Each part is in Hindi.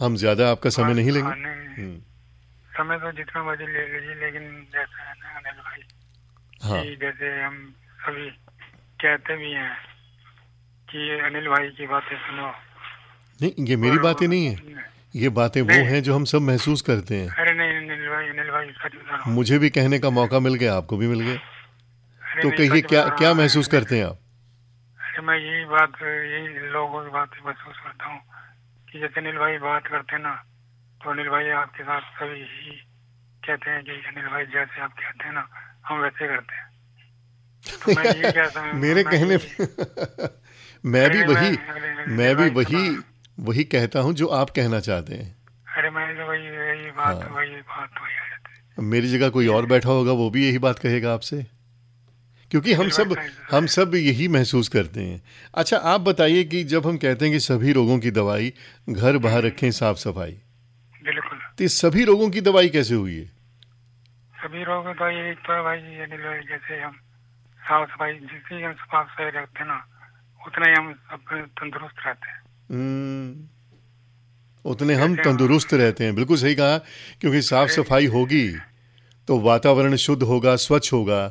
हम ज़्यादा आपका समय नहीं लेंगे। हाँ, नहीं, समय तो जितना मर्जी ले लीजिए, लेकिन जैसा है ना अनिल भाई, हाँ, कि जैसे हम सभी कहते भी हैं कि अनिल भाई की बातें सुनो। नहीं ये मेरी और बातें नहीं है, ये बातें वो नहीं, हैं जो हम सब महसूस करते हैं। अरे नहीं अनिल भाई सच बता रहा हूँ। मुझे भी कहने का मौका मिल गया, आपको भी मिल गया। अरे तो नहीं, कहिए सच क्या बता रहा क्या हूँ महसूस अनिल। करते हैं आप? अरे मैं यही लोगों की बात महसूस करता हूँ कि जैसे अनिल भाई बात करते हैं ना, तो अनिल भाई आपके साथ सभी ही कहते हैं कि अनिल भाई जैसे आप कहते हैं ना, हम वैसे करते हैं। तो मैं यही कहता हूँ, मेरे मैं कहने यही। पे मैं अरे भी नहीं, वही अनिल मैं भी भाई वही सुनो। वही कहता हूँ जो आप कहना चाहते हैं। अरे मैं तो हाँ, वही बात वही आ जाती मेरी जगह कोई है। और बैठा होगा वो भी यही बात कहेगा आपसे, क्योंकि हम अनिल भाई सब सही हम है। सब यही महसूस करते हैं। अच्छा आप बताइए कि जब हम कहते हैं कि सभी रोगों की दवाई घर बाहर हम्म, रखें साफ सफाई, बिल्कुल। तो ये सभी रोगों की दवाई कैसे हुई है? सभी लोग तो यही तो है भाई अनिल भाई, जैसे हम साफ सफाई जितनी हम साफ सफाई रखते हैं ना, उतना ही हम सब तंदुरुस्त रहते हैं। हम्म, उतने हम जैसे हम तंदुरुस्त रहते हैं, बिल्कुल सही कहा। क्योंकि साफ अरे सफाई होगी तो वातावरण शुद्ध होगा, स्वच्छ होगा।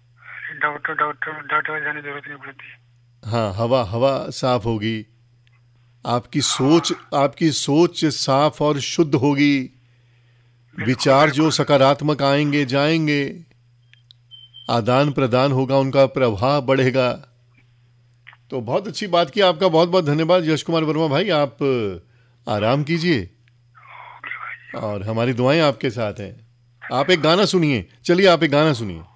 डॉक्टर जाने की जरूरत नहीं पड़ती। हाँ, हवा हवा साफ होगी। हाँ, आपकी सोच साफ और शुद्ध होगी। बिल्कुल विचार जो बिल्कुल। सकारात्मक आएंगे जाएंगे, आदान प्रदान होगा, उनका प्रभाव बढ़ेगा। तो बहुत अच्छी बात की, आपका बहुत बहुत धन्यवाद यश कुमार वर्मा भाई। आप आराम कीजिए ओके भाई। और हमारी दुआएं आपके साथ हैं। आप एक गाना सुनिए, चलिए आप एक गाना सुनिए।